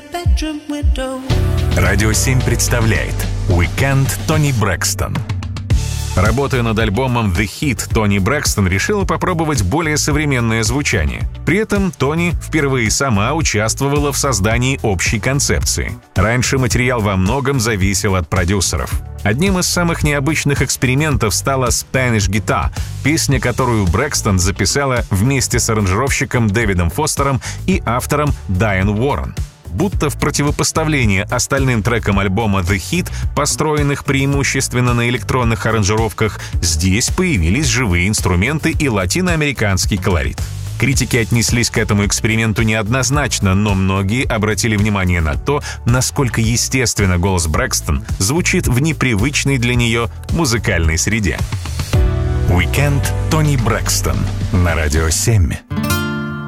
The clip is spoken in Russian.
bedroom window. Радио 7 представляет «Уикенд Тони Брэкстон». Работая над альбомом «The Hit», Тони Брэкстон решила попробовать более современное звучание. При этом Тони впервые сама участвовала в создании общей концепции. Раньше материал во многом зависел от продюсеров. Одним из самых необычных экспериментов стала «Spanish Guitar», песня, которую Брэкстон записала вместе с аранжировщиком Дэвидом Фостером и автором Дайан Уоррен. Будто в противопоставление остальным трекам альбома «The Hit», построенных преимущественно на электронных аранжировках, здесь появились живые инструменты и латиноамериканский колорит. Критики отнеслись к этому эксперименту неоднозначно, но многие обратили внимание на то, насколько естественно голос Брэкстон звучит в непривычной для нее музыкальной среде. «Уикенд Тони Брэкстон» на Радио 7.